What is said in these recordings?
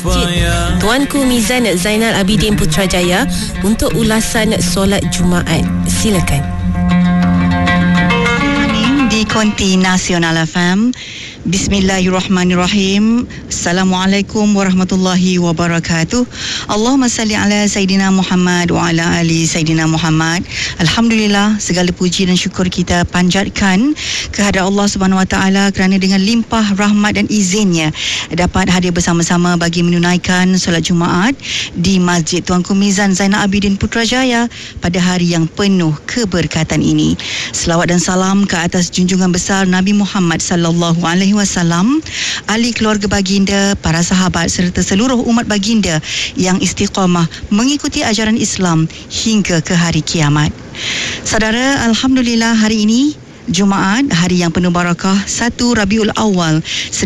Masjid Tuanku Mizan Zainal Abidin Putrajaya untuk ulasan solat Jumaat. Silakan. Di Konti Nasional FM. Bismillahirrahmanirrahim. Assalamualaikum warahmatullahi wabarakatuh. Allahumma salli ala Sayyidina Muhammad wa ala ali Sayyidina Muhammad. Alhamdulillah, segala puji dan syukur kita panjatkan kehadrat Allah Subhanahu Wa Taala kerana dengan limpah rahmat dan izinnya dapat hadir bersama-sama bagi menunaikan solat Jumaat di Masjid Tuanku Mizan Zainal Abidin Putrajaya pada hari yang penuh keberkatan ini. Selawat dan salam ke atas junjungan besar Nabi Muhammad sallallahu alaihi wasallam, ahli keluarga baginda, para sahabat serta seluruh umat baginda yang istiqamah mengikuti ajaran Islam hingga ke hari kiamat. Saudara, alhamdulillah hari ini Jumaat, hari yang penuh barakah, 1 Rabiul Awal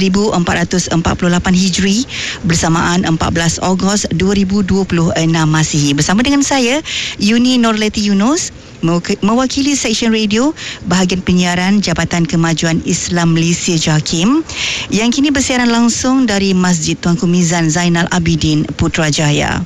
1448 Hijri bersamaan 14 Ogos 2026 Masihi. Bersama dengan saya Yuni Norleti Yunus, mewakili Seksyen Radio Bahagian Penyiaran Jabatan Kemajuan Islam Malaysia JAKIM yang kini bersiaran langsung dari Masjid Tuanku Mizan Zainal Abidin Putrajaya.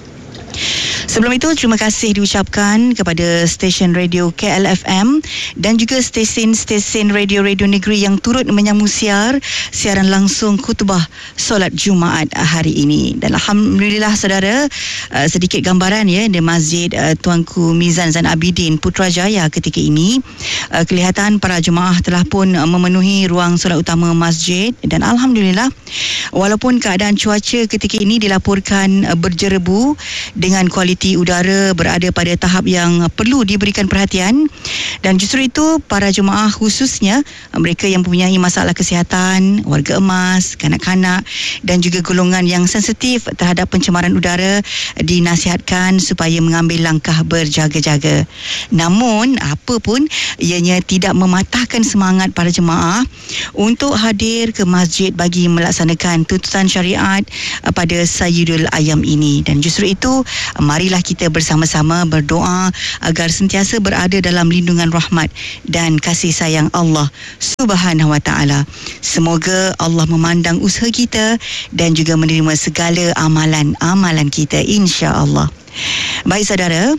Sebelum itu, terima kasih diucapkan kepada stesen radio KLFM dan juga stesen-stesen radio-radio negeri yang turut menyambung siaran langsung khutbah solat Jumaat hari ini. Dan alhamdulillah saudara, sedikit gambaran di Masjid Tuanku Mizan Zainal Abidin Putrajaya ketika ini. Kelihatan para jemaah telah pun memenuhi ruang solat utama masjid dan alhamdulillah walaupun keadaan cuaca ketika ini dilaporkan berjerebu dengan kualiti udara berada pada tahap yang perlu diberikan perhatian, dan justru itu para jemaah khususnya mereka yang mempunyai masalah kesihatan, warga emas, kanak-kanak dan juga golongan yang sensitif terhadap pencemaran udara dinasihatkan supaya mengambil langkah berjaga-jaga. Namun apa pun ianya tidak mematahkan semangat para jemaah untuk hadir ke masjid bagi melaksanakan tuntutan syariat pada Sayyidul Ayyam ini. Dan justru itu marilah kita bersama-sama berdoa agar sentiasa berada dalam lindungan rahmat dan kasih sayang Allah Subhanahu Wa Taala. Semoga Allah memandang usaha kita dan juga menerima segala amalan-amalan kita, insya-Allah. Baik saudara,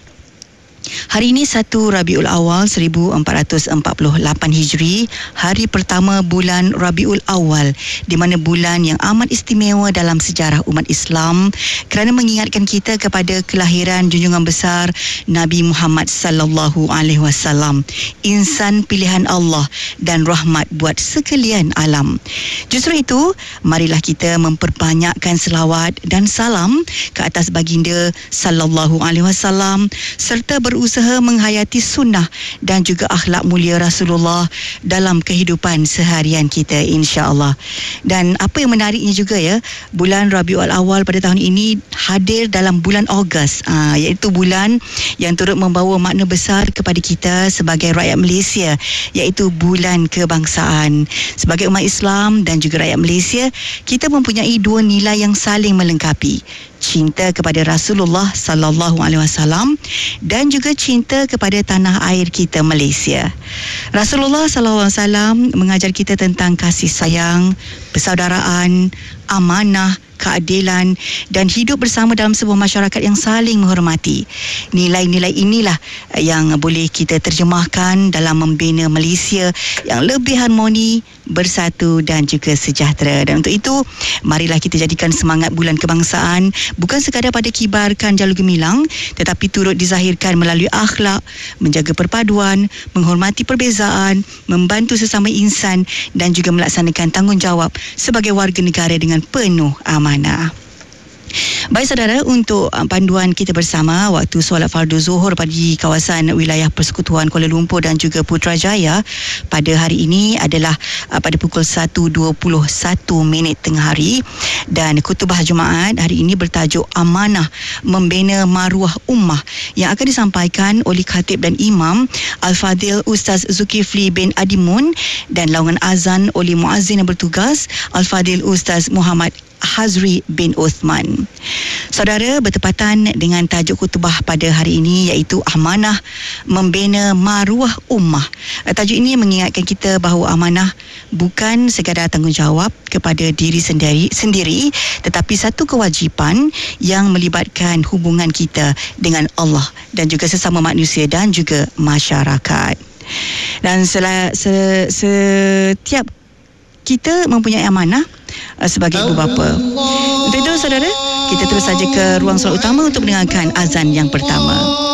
hari ini 1 Rabiul Awal 1448 Hijri, hari pertama bulan Rabiul Awal, di mana bulan yang amat istimewa dalam sejarah umat Islam kerana mengingatkan kita kepada kelahiran junjungan besar Nabi Muhammad sallallahu alaihi wasallam, insan pilihan Allah dan rahmat buat sekalian alam. Justru itu, marilah kita memperbanyakkan selawat dan salam ke atas baginda sallallahu alaihi wasallam serta berusaha menghayati sunnah dan juga akhlak mulia Rasulullah dalam kehidupan seharian kita, insya-Allah. Dan apa yang menariknya juga bulan Rabiul Awal pada tahun ini hadir dalam bulan Ogos, iaitu bulan yang turut membawa makna besar kepada kita sebagai rakyat Malaysia, iaitu bulan kebangsaan. Sebagai umat Islam dan juga rakyat Malaysia, kita mempunyai dua nilai yang saling melengkapi: cinta kepada Rasulullah sallallahu alaihi wasallam dan juga cinta kepada tanah air kita Malaysia. Rasulullah sallallahu alaihi wasallam mengajar kita tentang kasih sayang, persaudaraan, amanah, keadilan dan hidup bersama dalam sebuah masyarakat yang saling menghormati. Nilai-nilai inilah yang boleh kita terjemahkan dalam membina Malaysia yang lebih harmoni, bersatu dan juga sejahtera. Dan untuk itu, marilah kita jadikan semangat bulan kebangsaan bukan sekadar pada kibarkan jalur gemilang, tetapi turut dizahirkan melalui akhlak, menjaga perpaduan, menghormati perbezaan, membantu sesama insan dan juga melaksanakan tanggungjawab sebagai warga negara dengan penuh amanah. Baik saudara, untuk panduan kita bersama waktu solat fardu zuhur di kawasan wilayah Persekutuan Kuala Lumpur dan juga Putrajaya pada hari ini adalah pada pukul 1.21 tengah hari, dan khutbah Jumaat hari ini bertajuk Amanah Membina Maruah Ummah yang akan disampaikan oleh khatib dan imam Al-Fadhil Ustaz Zulkifli bin Adimun, dan laungan azan oleh muazzin yang bertugas Al-Fadhil Ustaz Muhammad Hazri bin Uthman. Saudara, bertepatan dengan tajuk khutbah pada hari ini iaitu amanah membina maruah ummah. Tajuk ini mengingatkan kita bahawa amanah bukan sekadar tanggungjawab kepada diri sendiri tetapi satu kewajipan yang melibatkan hubungan kita dengan Allah dan juga sesama manusia dan juga masyarakat. Dan setiap kita mempunyai amanah sebagai ibu bapa. Untuk itu saudara, kita terus saja ke ruang solat utama untuk mendengarkan azan yang pertama.